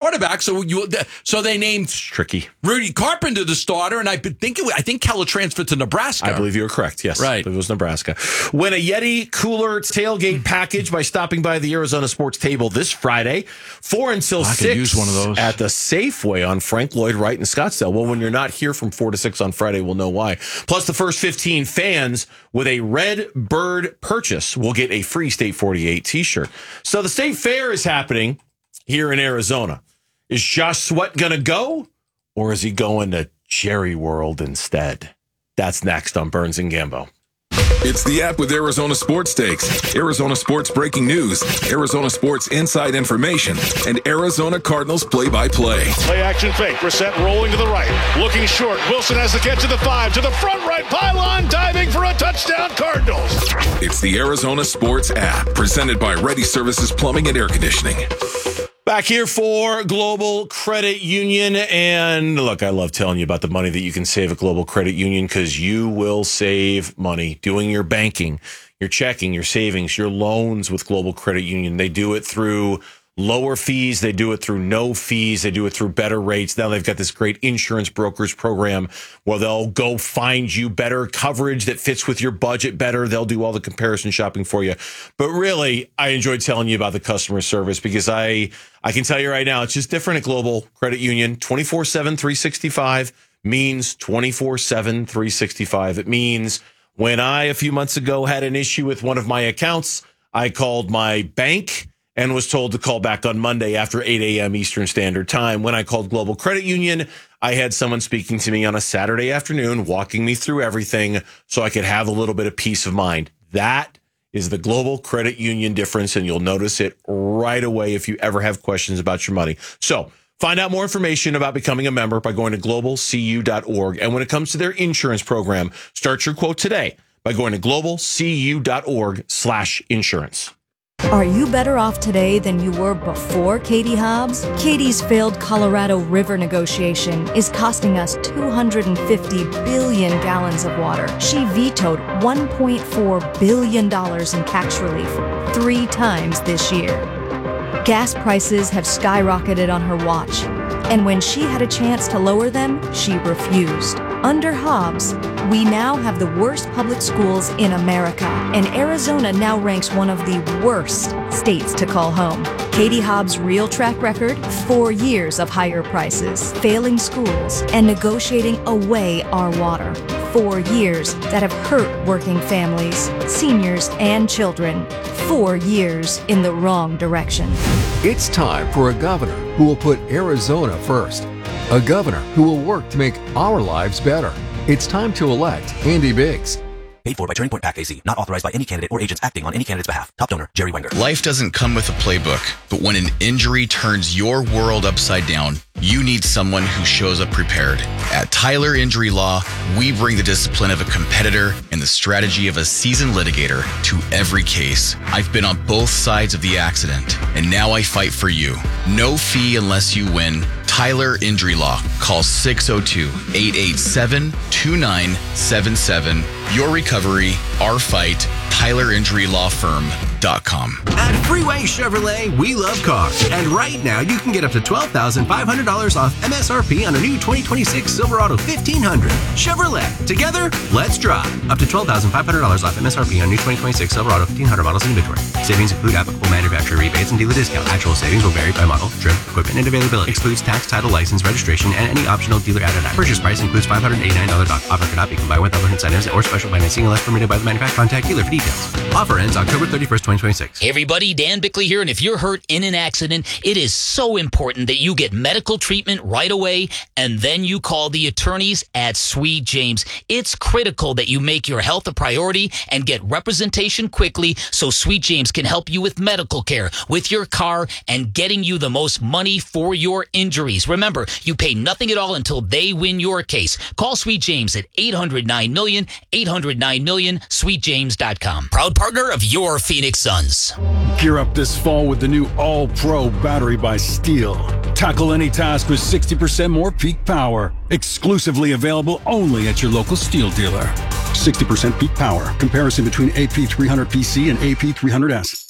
quarterback. So they named tricky Rudy Carpenter the starter, and I think Keller transferred to Nebraska. I believe you were correct. Yes, right. It was Nebraska. Win a Yeti Cooler tailgate package by stopping by the Arizona Sports Table this Friday, 4 until 6. I could use one of those at the Safeway on Frank Lloyd Wright in Scottsdale. Well, when you're not here from 4 to 6 on Friday, we'll know why. Plus, the first 15 fans with a Red Bird purchase will get a free State 48 t-shirt. So the State Fair is happening here in Arizona. Is Josh Sweat going to go, or is he going to Jerry World instead? That's next on Burns and Gambo. It's the app with Arizona Sports Takes, Arizona Sports breaking news, Arizona Sports inside information, and Arizona Cardinals play-by-play. Play action fake. Brissett rolling to the right. Looking short. Wilson has to get to the 5. To the front right pylon. Diving for a touchdown. Cardinals. It's the Arizona Sports app, presented by Ready Services Plumbing and Air Conditioning. Back here for Global Credit Union. And look, I love telling you about the money that you can save at Global Credit Union, because you will save money doing your banking, your checking, your savings, your loans with Global Credit Union. They do it through lower fees. They do it through no fees. They do it through better rates. Now they've got this great insurance brokers program where they'll go find you better coverage that fits with your budget better. They'll do all the comparison shopping for you. But really, I enjoyed telling you about the customer service, because I can tell you right now, it's just different at Global Credit Union. 24/7, 365 means 24/7, 365. It means when I, a few months ago, had an issue with one of my accounts, I called my bank and was told to call back on Monday after 8 a.m. Eastern Standard Time. When I called Global Credit Union, I had someone speaking to me on a Saturday afternoon, walking me through everything so I could have a little bit of peace of mind. That is the Global Credit Union difference, and you'll notice it right away if you ever have questions about your money. So find out more information about becoming a member by going to globalcu.org. And when it comes to their insurance program, start your quote today by going to globalcu.org/insurance. Are you better off today than you were before Katie Hobbs? Katie's failed Colorado River negotiation is costing us 250 billion gallons of water. She vetoed $1.4 billion in tax relief 3 times this year. Gas prices have skyrocketed on her watch, and when she had a chance to lower them, she refused. Under Hobbs, we now have the worst public schools in America, and Arizona now ranks one of the worst states to call home. Katie Hobbs' real track record: 4 years of higher prices, failing schools, and negotiating away our water. 4 years that have hurt working families, seniors, and children. 4 years in the wrong direction. It's time for a governor who will put Arizona first. A governor who will work to make our lives better. It's time to elect Andy Biggs. Paid for by Turning Point PAC AC. Not authorized by any candidate or agents acting on any candidate's behalf. Top donor, Jerry Wenger. Life doesn't come with a playbook, but when an injury turns your world upside down, you need someone who shows up prepared. At Tyler Injury Law, we bring the discipline of a competitor and the strategy of a seasoned litigator to every case. I've been on both sides of the accident, and now I fight for you. No fee unless you win. Tyler Injury Law. Call 602-887-2977. Your recovery, our fight. TylerInjuryLawFirm.com. At Freeway Chevrolet, we love cars. And right now, you can get up to $12,500 off MSRP on a new 2026 Silverado 1500. Chevrolet. Together, let's drive. Up to $12,500 off MSRP on new 2026 Silverado 1500 models in inventory. Savings include applicable manufacturer rebates and dealer discount. Actual savings will vary by model, trim, equipment, and availability. Excludes tax, title, license, registration, and any optional dealer added on. Purchase price includes $589 dock. Offer cannot be combined with other incentives or special financing unless permitted by the manufacturer. Contact dealer for details. Offer ends October 31st, 2026. Hey everybody, Dan Bickley here, and if you're hurt in an accident, it is so important that you get medical treatment right away, and then you call the attorneys at Sweet James. It's critical that you make your health a priority and get representation quickly so Sweet James can help you with medical care, with your car, and getting you the most money for your injuries. Remember, you pay nothing at all until they win your case. Call Sweet James at 800-9-MILLION, 800-9-MILLION, sweetjames.com. Proud partner of your Phoenix Suns. Gear up this fall with the new All-Pro battery by Steel. Tackle any task with 60% more peak power. Exclusively available only at your local Steel dealer. 60% peak power. Comparison between AP300PC and AP300S.